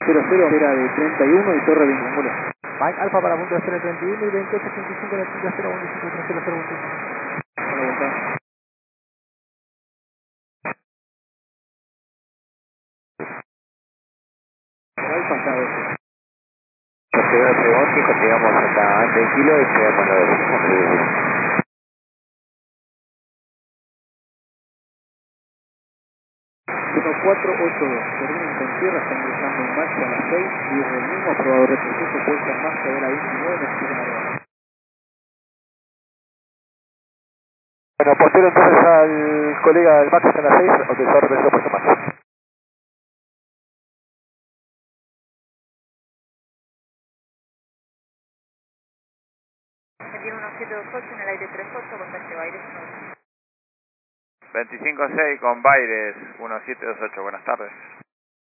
00 era de 31 y torre 21. Mike Alfa para punto 031 y 2885 en el punto 0153001. Con la voluntad. Alfa está a veces. Posterior al prebótico, llegamos hasta antes del kilo y llegamos a la versión. 1482, terminen con tierra, están ingresando en marcha a las 6 y desde el mismo aprobado retroceso puesta en marcha de la 29 necesitan agregar. Bueno, postero entonces al colega del Max en las 6, autorizado retroceso puesta en marcha. Tiene 1728 en el aire 38, contacte Baires 1. 25-6 con Baires 1728, buenas tardes.